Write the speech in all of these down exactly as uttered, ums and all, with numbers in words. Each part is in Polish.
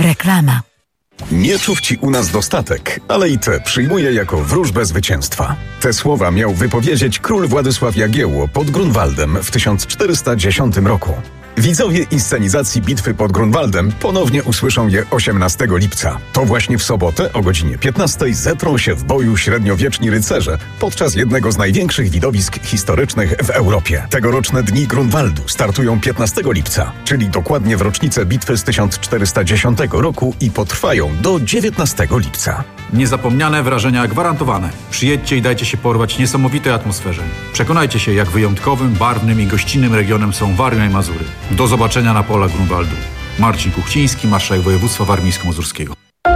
Reklama. Mieczów ci u nas dostatek, ale i te przyjmuje jako wróżbę zwycięstwa. Te słowa miał wypowiedzieć król Władysław Jagiełło pod Grunwaldem w tysiąc czterysta dziesiątym roku. Widzowie inscenizacji bitwy pod Grunwaldem ponownie usłyszą je osiemnastego lipca. To właśnie w sobotę o godzinie piętnastej zetrą się w boju średniowieczni rycerze podczas jednego z największych widowisk historycznych w Europie. Tegoroczne Dni Grunwaldu startują piętnastego lipca, czyli dokładnie w rocznicę bitwy z tysiąc czterysta dziesiątego roku i potrwają do dziewiętnastego lipca. Niezapomniane wrażenia gwarantowane. Przyjedźcie i dajcie się porwać niesamowitej atmosferze. Przekonajcie się, jak wyjątkowym, barwnym i gościnnym regionem są Warmia i Mazury. Do zobaczenia na polach Grunwaldu. Marcin Kuchciński, marszałek województwa warmińsko-mazurskiego.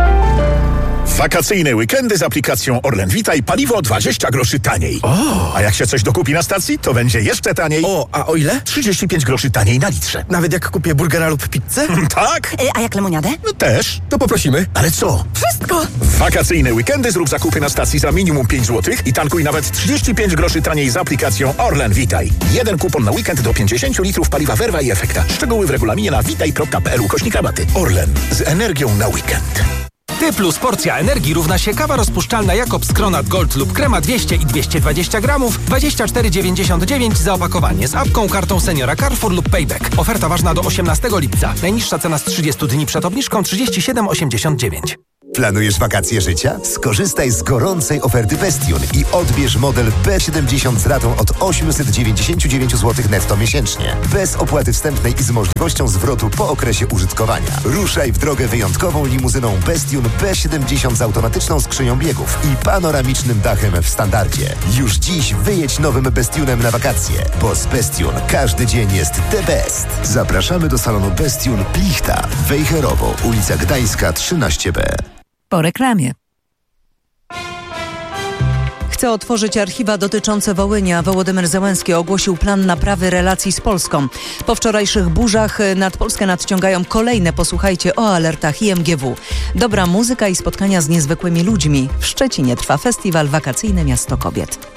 Wakacyjne weekendy z aplikacją Orlen Witaj, paliwo dwadzieścia groszy taniej. O! A jak się coś dokupi na stacji, to będzie jeszcze taniej. O, a o ile? trzydzieści pięć groszy taniej na litrze. Nawet jak kupię burgera lub pizzę? Tak? Y, a jak lemoniadę? No też. To poprosimy. Ale co? Wszystko! W wakacyjne weekendy zrób zakupy na stacji za minimum pięć złotych i tankuj nawet trzydzieści pięć groszy taniej z aplikacją Orlen Witaj. Jeden kupon na weekend do pięćdziesiąt litrów paliwa Verva i Efekta. Szczegóły w regulaminie na witaj kropka p l ukośnik rabaty. Orlen. Z energią na weekend. Ty plus porcja energii równa się kawa rozpuszczalna Jakobs Kronat Gold lub krema dwieście i dwieście dwadzieścia gramów, dwadzieścia cztery dziewięćdziesiąt dziewięć za opakowanie z apką, kartą seniora Carrefour lub Payback. Oferta ważna do osiemnastego lipca. Najniższa cena z trzydziestu dni przed obniżką trzydzieści siedem osiemdziesiąt dziewięć. Planujesz wakacje życia? Skorzystaj z gorącej oferty Bestion i odbierz model B siedemdziesiąt z ratą od osiemset dziewięćdziesiąt dziewięć złotych netto miesięcznie. Bez opłaty wstępnej i z możliwością zwrotu po okresie użytkowania. Ruszaj w drogę wyjątkową limuzyną Bestion B siedemdziesiąt z automatyczną skrzynią biegów i panoramicznym dachem w standardzie. Już dziś wyjedź nowym Bestionem na wakacje, bo z Bestion każdy dzień jest the best. Zapraszamy do salonu Bestion Plichta, Wejherowo, ulica Gdańska trzynaście B. Po reklamie. Chce otworzyć archiwa dotyczące Wołynia. Wołodymyr Zełenski ogłosił plan naprawy relacji z Polską. Po wczorajszych burzach nad Polskę nadciągają kolejne, posłuchajcie, o alertach I M G W. Dobra muzyka i spotkania z niezwykłymi ludźmi. W Szczecinie trwa festiwal wakacyjny Miasto Kobiet.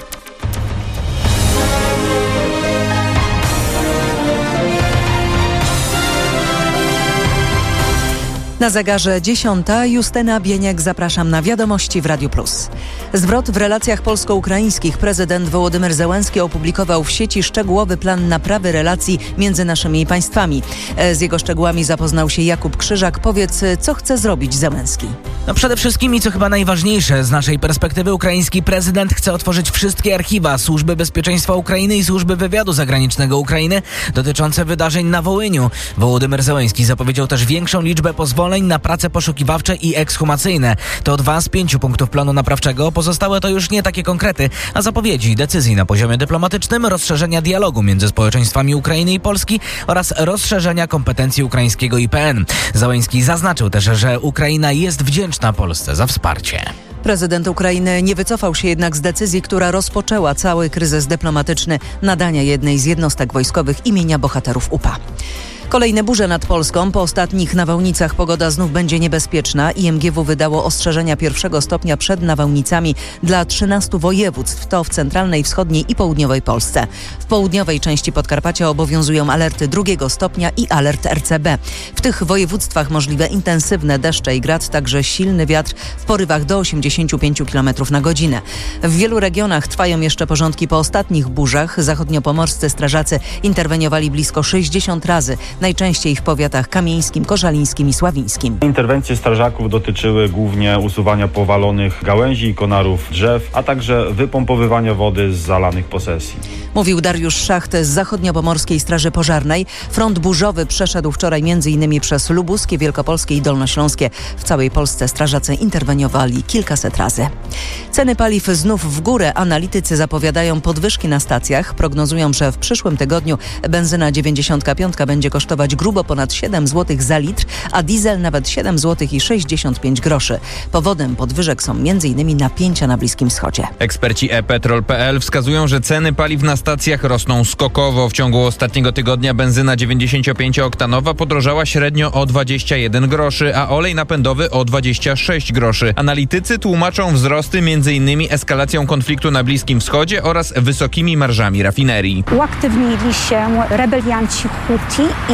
Na zegarze dziesiąta. Justyna Bieniek, zapraszam na wiadomości w Radiu Plus. Zwrot w relacjach polsko-ukraińskich. Prezydent Wołodymyr Zełenski opublikował w sieci szczegółowy plan naprawy relacji między naszymi państwami. Z jego szczegółami zapoznał się Jakub Krzyżak. Powiedz, co chce zrobić Zełenski? No przede wszystkim i co chyba najważniejsze, z naszej perspektywy ukraiński prezydent chce otworzyć wszystkie archiwa Służby Bezpieczeństwa Ukrainy i Służby Wywiadu Zagranicznego Ukrainy dotyczące wydarzeń na Wołyniu. Wołodymyr Zełenski zapowiedział też większą liczbę pozwoleń na prace poszukiwawcze i ekshumacyjne. To dwa z pięciu punktów planu naprawczego. Pozostałe to już nie takie konkrety, a zapowiedzi decyzji na poziomie dyplomatycznym, rozszerzenia dialogu między społeczeństwami Ukrainy i Polski oraz rozszerzenia kompetencji ukraińskiego I P N. Zełenski zaznaczył też, że Ukraina jest wdzięczna Polsce za wsparcie. Prezydent Ukrainy nie wycofał się jednak z decyzji, która rozpoczęła cały kryzys dyplomatyczny nadania jednej z jednostek wojskowych imienia bohaterów U P A. Kolejne burze nad Polską. Po ostatnich nawałnicach pogoda znów będzie niebezpieczna. I M G W wydało ostrzeżenia pierwszego stopnia przed nawałnicami dla trzynastu województw, to w centralnej, wschodniej i południowej Polsce. W południowej części Podkarpacia obowiązują alerty drugiego stopnia i alert R C B. W tych województwach możliwe intensywne deszcze i grad, także silny wiatr w porywach do osiemdziesięciu pięciu kilometrów na godzinę. W wielu regionach trwają jeszcze porządki po ostatnich burzach. Zachodniopomorscy strażacy interweniowali blisko sześćdziesiąt razy. Najczęściej w powiatach kamieńskim, koszalińskim i sławińskim. Interwencje strażaków dotyczyły głównie usuwania powalonych gałęzi i konarów drzew, a także wypompowywania wody z zalanych posesji. Mówił Dariusz Szacht z Zachodniopomorskiej Straży Pożarnej. Front burzowy przeszedł wczoraj między innymi przez Lubuskie, Wielkopolskie i Dolnośląskie. W całej Polsce strażacy interweniowali kilkaset razy. Ceny paliw znów w górę. Analitycy zapowiadają podwyżki na stacjach. Prognozują, że w przyszłym tygodniu benzyna dziewięćdziesiąt pięć będzie kosztować grubo ponad siedem złotych za litr, a diesel nawet siedem złotych i sześćdziesiąt pięć groszy. Powodem podwyżek są między innymi napięcia na Bliskim Wschodzie. Eksperci e petrol kropka p l wskazują, że ceny paliw na stacjach rosną skokowo. W ciągu ostatniego tygodnia benzyna dziewięćdziesięciopięciooktanowa podrożała średnio o dwadzieścia jeden groszy, a olej napędowy o dwadzieścia sześć groszy. Analitycy tłumaczą wzrosty m.in. eskalacją konfliktu na Bliskim Wschodzie oraz wysokimi marżami rafinerii. Uaktywnili się rebelianci Huti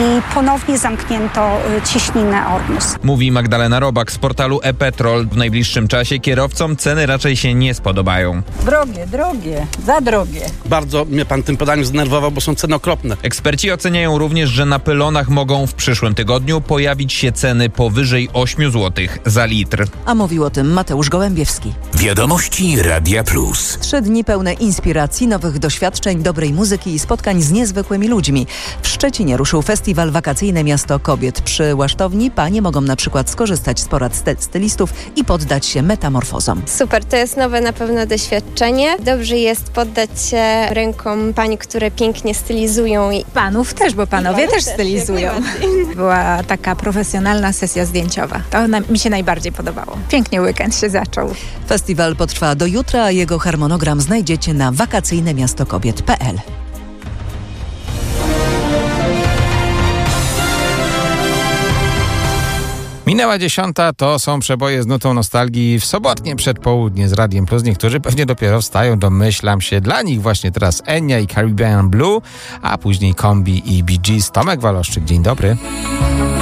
i ponownie zamknięto cieśninę Ormus. Mówi Magdalena Robak z portalu e-Petrol. W najbliższym czasie kierowcom ceny raczej się nie spodobają. Drogie, drogie, za drogie. Bardzo mnie pan tym podaniem zdenerwował, bo są ceny okropne. Eksperci oceniają również, że na pylonach mogą w przyszłym tygodniu pojawić się ceny powyżej osiem złotych za litr. A mówił o tym Mateusz Gołębiewski. Wiadomości Radia Plus. Trzy dni pełne inspiracji, nowych doświadczeń, dobrej muzyki i spotkań z niezwykłymi ludźmi. W Szczecinie ruszył festiwal wakacyjny Miasto Kobiet. Przy Łasztowni panie mogą na przykład skorzystać z porad stylistów i poddać się metamorfozom. Super, to jest nowe na pewno doświadczenie. Dobrze jest poddać się rękom pań, które pięknie stylizują. I panów też, bo panowie też stylizują. Była taka profesjonalna sesja zdjęciowa. To na, mi się najbardziej podobało. Pięknie weekend się zaczął. Festiwal potrwa do jutra, a jego harmonogram znajdziecie na wakacyjne miasto kobiet kropka p l. Minęła dziesiąta, to są przeboje z nutą nostalgii w sobotnie przedpołudnie z Radiem Plus. Niektórzy pewnie dopiero wstają, domyślam się. Dla nich właśnie teraz Enya i Caribbean Blue, a później Kombi i Bee Gees. Tomek Waloszczyk, dzień dobry.